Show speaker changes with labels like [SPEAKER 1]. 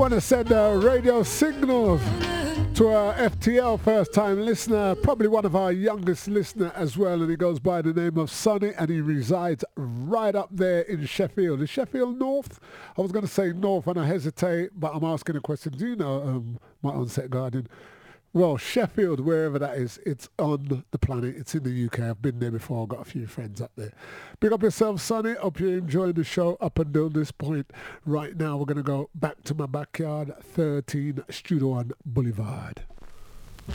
[SPEAKER 1] Want to send radio signals to our FTL first time listener, probably one of our youngest listener as well, and he goes by the name of Sonny, and he resides right up there in Sheffield. Is Sheffield North? I was going to say North and I hesitate, but I'm asking a question. Do you know my onset garden? Well, Sheffield, wherever that is, it's on the planet. It's in the UK. I've been there before. I've got a few friends up there. Big up yourself, Sonny. Hope you're enjoying the show up until this point. Right now, we're going to go back to my backyard, 13 Studio One Boulevard.